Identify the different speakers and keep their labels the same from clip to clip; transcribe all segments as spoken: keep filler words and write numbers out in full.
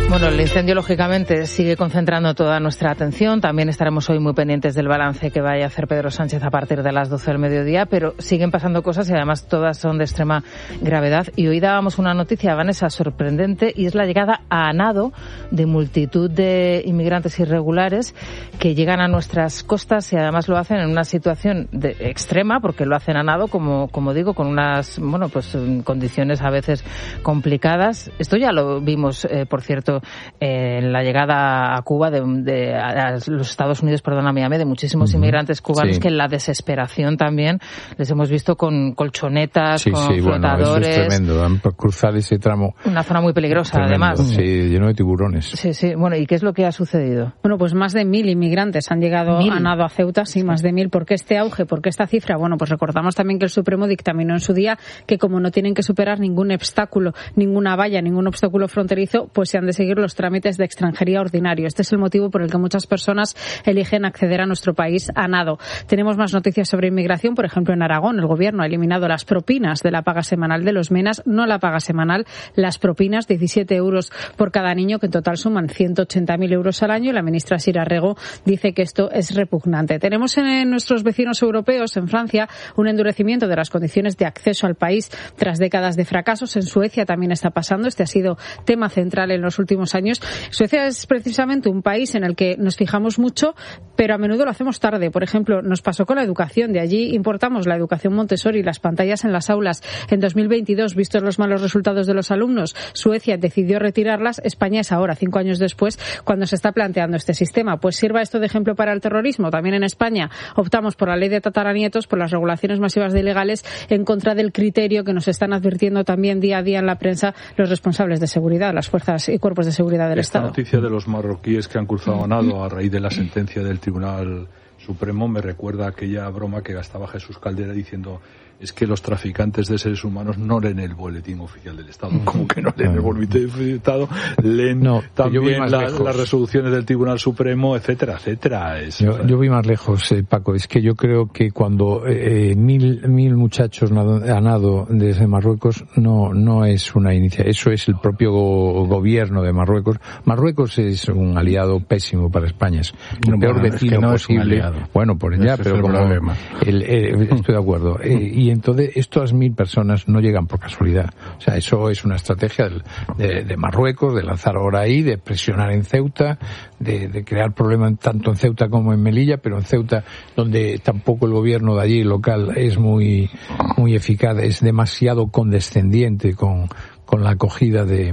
Speaker 1: Bueno, el incendio, lógicamente, sigue concentrando toda nuestra atención. También estaremos hoy muy pendientes del balance que vaya a hacer Pedro Sánchez a partir de las doce del mediodía, pero siguen pasando cosas y además todas son de extrema gravedad. Y hoy dábamos una noticia, Vanessa, sorprendente, y es la llegada a nado de multitud de inmigrantes irregulares que llegan a nuestras costas y además lo hacen en una situación de extrema, porque lo hacen a nado, como, como digo, con unas, bueno, pues condiciones a veces complicadas. Esto ya lo vimos, eh, por cierto, en la llegada a Cuba de, de a los Estados Unidos, perdón, a Miami, de muchísimos inmigrantes cubanos, sí, que en la desesperación también les hemos visto con colchonetas, sí, con
Speaker 2: sí,
Speaker 1: flotadores.
Speaker 2: Bueno, eso es tremendo, cruzar ese tramo.
Speaker 1: Una zona muy peligrosa,
Speaker 2: tremendo,
Speaker 1: además.
Speaker 2: Sí, lleno de tiburones.
Speaker 1: Sí, sí. Bueno, ¿y qué es lo que ha sucedido?
Speaker 3: Bueno, pues más de mil inmigrantes han llegado ¿Mil? a nado a Ceuta, sí, más de mil. ¿Por qué este auge? ¿Por qué esta cifra? Bueno, pues recordamos también que el Supremo dictaminó en su día que como no tienen que superar ningún obstáculo, ninguna valla, ningún obstáculo fronterizo, pues se han de seguir los trámites de extranjería ordinario. Este es el motivo por el que muchas personas eligen acceder a nuestro país a nado. Tenemos más noticias sobre inmigración. Por ejemplo, en Aragón el gobierno ha eliminado las propinas de la paga semanal de los MENAs, no la paga semanal, las propinas, diecisiete euros por cada niño, que en total suman ciento ochenta mil euros al año, y la ministra Sira Rego dice que esto es repugnante. Tenemos en nuestros vecinos europeos, en Francia, un endurecimiento de las condiciones de acceso al país tras décadas de fracasos. En Suecia también está pasando. Este ha sido tema central en los últimos años. Suecia es precisamente un país en el que nos fijamos mucho, pero a menudo lo hacemos tarde. Por ejemplo, nos pasó con la educación. De allí importamos la educación Montessori, las pantallas en las aulas. En dos mil veintidós, vistos los malos resultados de los alumnos, Suecia decidió retirarlas. España es ahora, cinco años después, cuando se está planteando este sistema. Pues sirva esto de ejemplo para el terrorismo. También en España optamos por la ley de tataranietos, por las regulaciones masivas de ilegales, en contra del criterio que nos están advirtiendo también día a día en la prensa los responsables de seguridad, las fuerzas y cuerpos de seguridad del
Speaker 4: Esta
Speaker 3: Estado.
Speaker 4: noticia de los marroquíes que han cruzado a nado a raíz de la sentencia del Tribunal Supremo me recuerda a aquella broma que gastaba Jesús Caldera diciendo: es que los traficantes de seres humanos no leen el boletín oficial del Estado. Como que no leen el boletín oficial del Estado, leen no, también la, las resoluciones del Tribunal Supremo, etcétera, etcétera. Es,
Speaker 2: yo, yo voy más lejos, eh, Paco. Es que yo creo que cuando eh, mil mil muchachos nado, a nado desde Marruecos no no es una iniciativa. Eso es el propio go, gobierno de Marruecos. Marruecos es un aliado pésimo para España. Es el no, peor bueno, vecino es que no posible. Es bueno, por ya, pero es el como el, el, estoy de acuerdo. Eh, y entonces estas mil personas no llegan por casualidad. O sea, eso es una estrategia de, de, de Marruecos, de lanzar ahora ahí, de presionar en Ceuta, de, de crear problemas tanto en Ceuta como en Melilla, pero en Ceuta, donde tampoco el gobierno de allí local es muy muy eficaz, es demasiado condescendiente con, con la acogida de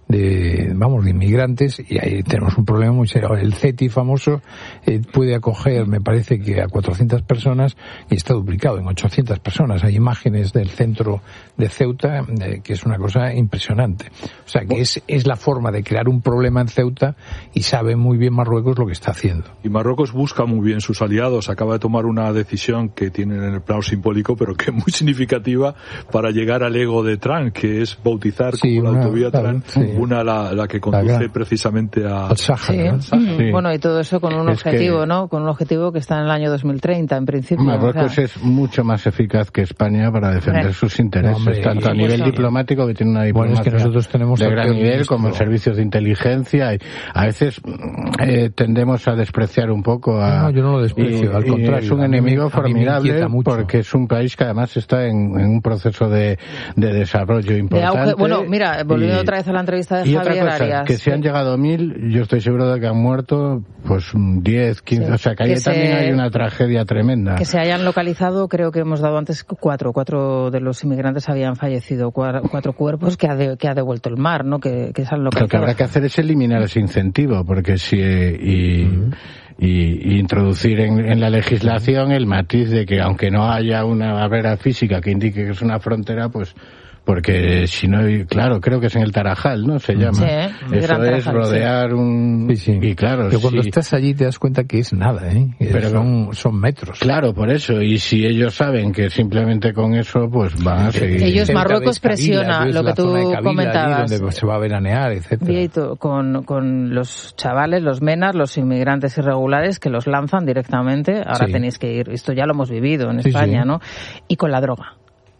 Speaker 2: de, vamos, de inmigrantes, y ahí tenemos un problema muy serio. El CETI famoso eh, puede acoger, me parece que a cuatrocientas personas, y está duplicado en ochocientas personas. Hay imágenes del centro de Ceuta, eh, que es una cosa impresionante. O sea, que es, es la forma de crear un problema en Ceuta, y sabe muy bien Marruecos lo que está haciendo.
Speaker 4: Y Marruecos busca muy bien sus aliados. Acaba de tomar una decisión que tienen en el plano simbólico, pero que es muy significativa para llegar al ego de Trump, que es bautizar sí, como una, la autovía Trump, sí. una la, la que conduce la precisamente a,
Speaker 2: al Sáhara.
Speaker 1: Sí. ¿no? Sí. Bueno, y todo eso con un es objetivo, que, ¿no? Con un objetivo que está en el año dos mil treinta, en principio.
Speaker 5: Marruecos, o sea, es mucho más eficaz que España para defender hombre, sus intereses, no, hombre, tanto a nivel diplomático, que tiene una diplomacia
Speaker 2: bueno, es que nosotros tenemos
Speaker 5: de gran nivel, como en servicios de inteligencia. Y a veces eh, tendemos a despreciar un poco a...
Speaker 2: No, yo no lo desprecio,
Speaker 5: y,
Speaker 2: al contrario.
Speaker 5: Es un enemigo formidable porque es un país que además está en, en un proceso de, de desarrollo importante.
Speaker 1: De auge, bueno, mira, volviendo y, otra vez a la entrevista de
Speaker 5: y
Speaker 1: Javier
Speaker 5: otra cosa,
Speaker 1: Arias.
Speaker 5: Que si han llegado mil, yo estoy seguro de que han muerto pues diez, quince, sí. O sea que ahí que también se, hay una tragedia tremenda.
Speaker 1: Que se hayan localizado, creo que hemos dado antes cuatro, cuatro de los inmigrantes habían fallecido, cuatro, cuatro cuerpos que ha, de, que ha devuelto el mar, ¿no? Que, que se han localizado.
Speaker 5: Lo que habrá que hacer es eliminar ese incentivo, porque si... Y, uh-huh. Y, y introducir en, en la legislación el matiz de que aunque no haya una barrera física que indique que es una frontera, pues porque si no, claro, creo que es en el Tarajal, ¿no? Se llama.
Speaker 1: Sí,
Speaker 5: eso es Tarajal, rodear sí. un...
Speaker 2: Sí, sí.
Speaker 5: Y claro,
Speaker 2: pero cuando
Speaker 5: sí.
Speaker 2: estás allí te das cuenta que es nada, ¿eh? Pero son, son metros.
Speaker 5: Claro, por eso. Y si ellos saben que simplemente con eso, pues van a seguir.
Speaker 1: Ellos, Marruecos presiona lo que tú
Speaker 2: Kabila,
Speaker 1: comentabas.
Speaker 2: Allí donde se va a veranear, etcétera.
Speaker 1: Con, con los chavales, los menas, los inmigrantes irregulares que los lanzan directamente. Ahora sí. tenéis que ir. Esto ya lo hemos vivido en España, sí, sí. ¿no? Y con la droga.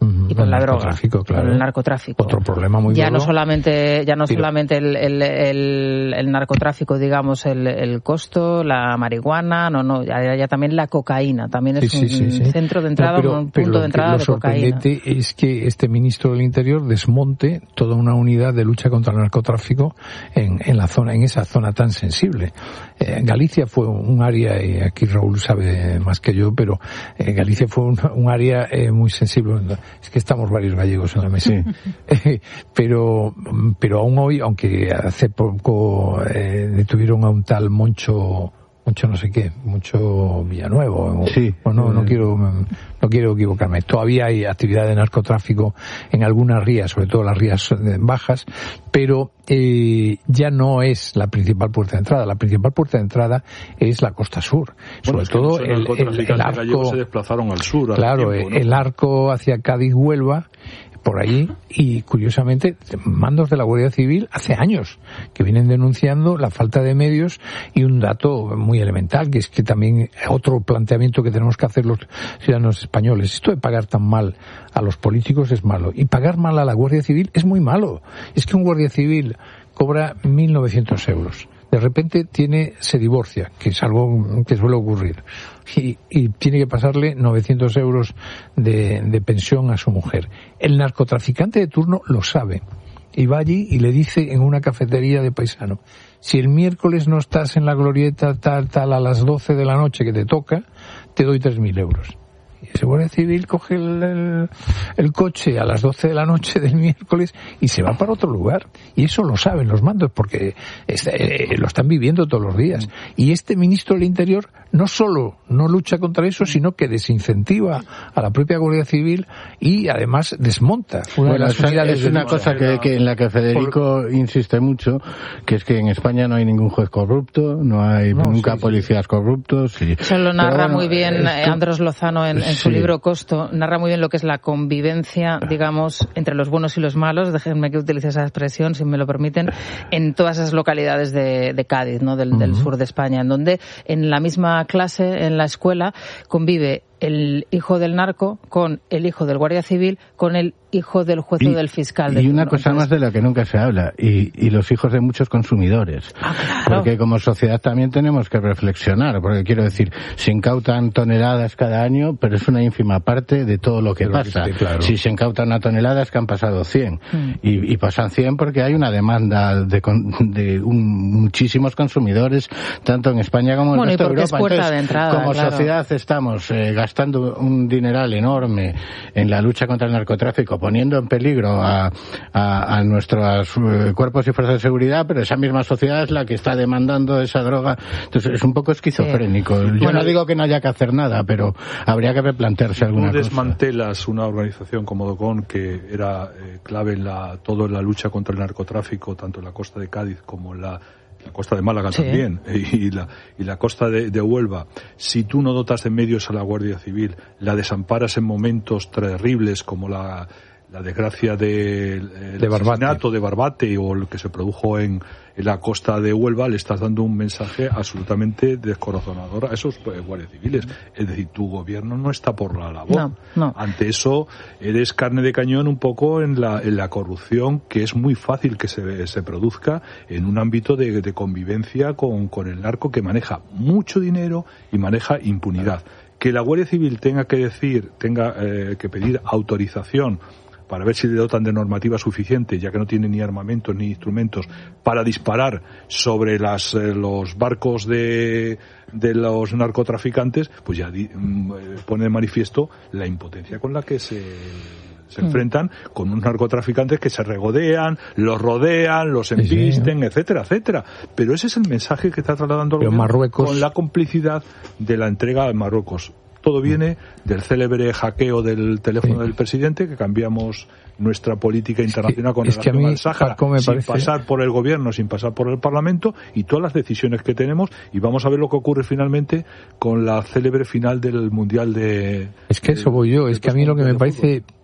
Speaker 2: Uh-huh.
Speaker 1: Y con la droga,
Speaker 2: claro.
Speaker 1: con el narcotráfico.
Speaker 2: Otro problema muy
Speaker 1: ya
Speaker 2: duro.
Speaker 1: no solamente ya no
Speaker 2: Pero...
Speaker 1: solamente el, el, el, el narcotráfico, digamos, el, el costo, la marihuana, no, no, ya, ya también la cocaína, también es
Speaker 2: sí,
Speaker 1: un
Speaker 2: sí, sí, sí.
Speaker 1: centro de entrada,
Speaker 2: no, pero,
Speaker 1: un punto de entrada de cocaína.
Speaker 2: Lo sorprendente es que este ministro del Interior desmonte toda una unidad de lucha contra el narcotráfico en, en la zona, en esa zona tan sensible. Eh, Galicia fue un área, y aquí Raúl sabe más que yo, pero eh, Galicia fue un, un área eh, muy sensible. Es que estamos varios gallegos en la mesa. Sí. pero, pero aún hoy, aunque hace poco eh, detuvieron a un tal Moncho, Moncho no sé qué, Moncho Villanuevo.
Speaker 5: Sí.
Speaker 2: O no, no quiero, no quiero equivocarme. Todavía hay actividad de narcotráfico en algunas rías, sobre todo las rías bajas, pero eh, ya no es la principal puerta de entrada. La principal puerta de entrada es la costa sur.
Speaker 4: Bueno,
Speaker 2: sobre
Speaker 4: es que
Speaker 2: todo
Speaker 4: el, el, el arco. Se desplazaron al sur.
Speaker 2: Claro,
Speaker 4: tiempo, ¿no?
Speaker 2: El arco hacia Cádiz-Huelva, por allí, y curiosamente mandos de la Guardia Civil hace años que vienen denunciando la falta de medios, y un dato muy elemental, que es que también otro planteamiento que tenemos que hacer los ciudadanos españoles: esto de pagar tan mal a los políticos es malo, y pagar mal a la Guardia Civil es muy malo. Es que un Guardia Civil cobra mil novecientos euros. De repente tiene, se divorcia, que es algo que suele ocurrir, y, y tiene que pasarle novecientos euros de, de pensión a su mujer. El narcotraficante de turno lo sabe, y va allí y le dice en una cafetería de paisano: si el miércoles no estás en la glorieta tal, tal, a las doce de la noche que te toca, te doy tres mil euros. Y ese Guardia Civil coge el, el, el coche a las doce de la noche del miércoles y se va para otro lugar. Y eso lo saben los mandos, porque es, eh, lo están viviendo todos los días. Y este ministro del Interior no solo no lucha contra eso, sino que desincentiva a la propia Guardia Civil y además desmonta una
Speaker 5: bueno,
Speaker 2: de las
Speaker 5: esa,
Speaker 2: unidades.
Speaker 5: es una cosa que, que en la que Federico Por... insiste mucho, que es que en España no hay ningún juez corrupto, no hay no, nunca sí, policías sí. corruptos. Y...
Speaker 1: Eso lo narra bueno, muy bien esto... Andrés Lozano en, en su sí. libro Costo, narra muy bien lo que es la convivencia, digamos, entre los buenos y los malos, déjenme que utilice esa expresión, si me lo permiten, en todas esas localidades de, de Cádiz, ¿no? Del, uh-huh. del sur de España, en donde en la misma clase, en la escuela, convive el hijo del narco con el hijo del guardia civil, con el hijo del juez o del fiscal.
Speaker 5: Y una cosa más de la que nunca se habla, y, y los hijos de muchos consumidores.
Speaker 1: Ah, claro.
Speaker 5: Porque como sociedad también tenemos que reflexionar, porque quiero decir, se incautan toneladas cada año, pero es una ínfima parte de todo lo que pero pasa. Que sí, claro. Si se incautan una tonelada es que han pasado cien. Mm. Y, y pasan cien porque hay una demanda de, de un, muchísimos consumidores, tanto en España como en
Speaker 1: bueno,
Speaker 5: el resto de Europa.
Speaker 1: Es puerta
Speaker 5: Entonces,
Speaker 1: de entrada,
Speaker 5: como
Speaker 1: claro.
Speaker 5: sociedad estamos eh, gastando un dineral enorme en la lucha contra el narcotráfico, poniendo en peligro a, a, a nuestros uh, cuerpos y fuerzas de seguridad, pero esa misma sociedad es la que está demandando esa droga. Entonces es un poco esquizofrénico. Sí. Yo bueno, no digo que no haya que hacer nada, pero habría que replantearse alguna cosa.
Speaker 4: Tú desmantelas una organización como DOCON, que era eh, clave en la, todo en la lucha contra el narcotráfico, tanto en la costa de Cádiz como en la la costa de Málaga sí. también, y la, y la costa de, de Huelva. Si tú no dotas de medios a la Guardia Civil, la desamparas en momentos terribles como la, la desgracia del de, de asesinato de Barbate o lo que se produjo en, en la costa de Huelva, le estás dando un mensaje absolutamente descorazonador a esos guardias civiles. Es decir, tu gobierno no está por la labor.
Speaker 1: No, no.
Speaker 4: Ante eso, eres carne de cañón un poco en la, en la corrupción, que es muy fácil que se, se produzca en un ámbito de, de convivencia con, con el narco, que maneja mucho dinero y maneja impunidad. Que la Guardia Civil tenga que decir, tenga eh, que pedir autorización para ver si le dotan de normativa suficiente, ya que no tiene ni armamentos ni instrumentos para disparar sobre las, eh, los barcos de, de los narcotraficantes, pues ya di, pone de manifiesto la impotencia con la que se, se mm. enfrentan con unos narcotraficantes que se regodean, los rodean, los embisten, sí, sí. etcétera, etcétera. Pero ese es el mensaje que está trasladando el gobierno
Speaker 2: Marruecos...
Speaker 4: con la complicidad de la entrega a Marruecos. Todo viene del célebre hackeo del teléfono sí. del presidente, que cambiamos nuestra política internacional con
Speaker 2: es que,
Speaker 4: relación
Speaker 2: es
Speaker 4: al Sáhara, sin
Speaker 2: parece...
Speaker 4: pasar por el gobierno, sin pasar por el Parlamento, y todas las decisiones que tenemos, y vamos a ver lo que ocurre finalmente con la célebre final del Mundial de...
Speaker 2: Es que eso voy yo, es que a mí lo que me parece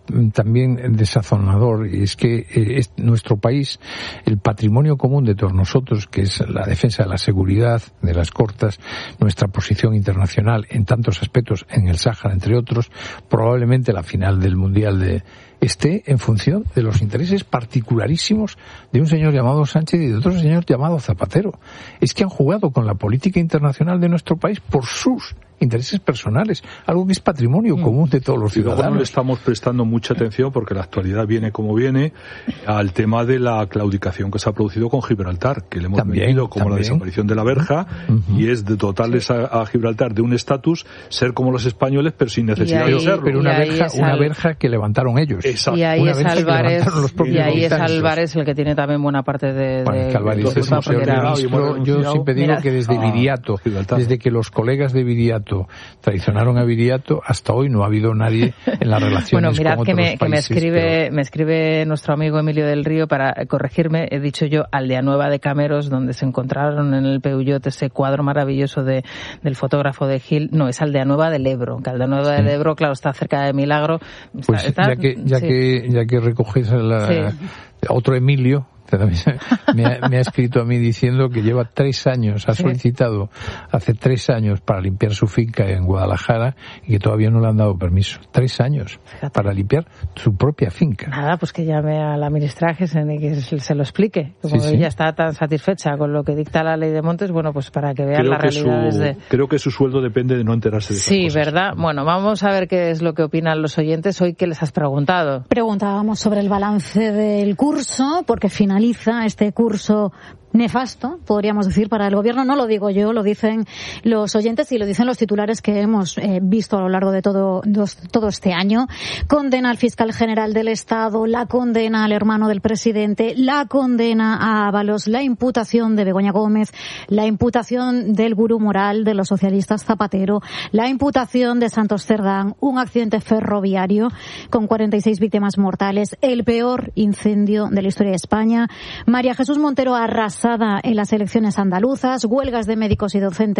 Speaker 2: también desazonador, y es que eh, es nuestro país, el patrimonio común de todos nosotros, que es la defensa de la seguridad de las costas, nuestra posición internacional en tantos aspectos en el Sáhara, entre otros, probablemente la final del Mundial de esté en función de los intereses particularísimos de un señor llamado Sánchez y de otro señor llamado Zapatero. Es que han jugado con la política internacional de nuestro país por sus intereses personales, algo que es patrimonio mm. común de todos los ciudadanos.
Speaker 4: Y luego no le estamos prestando mucha atención, porque la actualidad viene como viene, al tema de la claudicación que se ha producido con Gibraltar, que le hemos
Speaker 2: también,
Speaker 4: vendido como
Speaker 2: también.
Speaker 4: la desaparición de la verja, uh-huh. y es de dotarles sí. a, a Gibraltar de un estatus, ser como los españoles, pero sin necesidad
Speaker 1: ahí,
Speaker 4: de serlo.
Speaker 2: Pero una verja,
Speaker 1: al...
Speaker 2: una verja que levantaron ellos.
Speaker 4: Exacto.
Speaker 1: Y ahí
Speaker 2: una
Speaker 1: es Álvarez, y ahí es Álvarez el que tiene también buena parte de...
Speaker 2: Bueno,
Speaker 1: de,
Speaker 2: Álvarez
Speaker 1: de
Speaker 2: es un señor
Speaker 1: era...
Speaker 2: ministro. Yo siempre digo Mira, que desde ah, Viriato, Gibraltar. desde que los colegas de Viriato traicionaron a Viriato, hasta hoy no ha habido nadie en las relaciones
Speaker 1: bueno, mirad
Speaker 2: con
Speaker 1: que
Speaker 2: otros
Speaker 1: me,
Speaker 2: países.
Speaker 1: Que me escribe,
Speaker 2: pero...
Speaker 1: me escribe nuestro amigo Emilio del Río para corregirme. He dicho yo Aldeanueva de Cameros, donde se encontraron en el Peugeot ese cuadro maravilloso de, del fotógrafo de Gil. No, es Aldeanueva del Ebro. Que Aldeanueva sí. del Ebro, claro, está cerca de Milagro. Está,
Speaker 2: pues
Speaker 1: está,
Speaker 2: ya que, ya
Speaker 1: sí.
Speaker 2: que, ya que recoges la,
Speaker 1: sí.
Speaker 2: otro Emilio, me ha, me ha escrito a mí diciendo que lleva tres años, ha solicitado hace tres años para limpiar su finca en Guadalajara y que todavía no le han dado permiso. Tres años Fíjate. para limpiar su propia finca.
Speaker 1: Nada, pues que llame a la ministra Gesen y que se, se lo explique. Como sí, ella sí. está tan satisfecha con lo que dicta la ley de montes, bueno, pues para que vean las realidades
Speaker 4: su,
Speaker 1: de...
Speaker 4: Creo que su sueldo depende de no enterarse de esas
Speaker 1: Sí,
Speaker 4: cosas.
Speaker 1: ¿verdad? Bueno, vamos a ver qué es lo que opinan los oyentes. Hoy, ¿qué les has preguntado?
Speaker 6: Preguntábamos sobre el balance del curso, porque finaliza este curso nefasto, podríamos decir, para el gobierno. No lo digo yo, lo dicen los oyentes y lo dicen los titulares que hemos eh, visto a lo largo de todo, dos, todo este año. Condena al fiscal general del Estado, la condena al hermano del presidente, la condena a Ábalos, la imputación de Begoña Gómez, la imputación del gurú moral de los socialistas Zapatero, la imputación de Santos Cerdán, un accidente ferroviario con cuarenta y seis víctimas mortales, el peor incendio de la historia de España, María Jesús Montero arrasada en las elecciones andaluzas, huelgas de médicos y docentes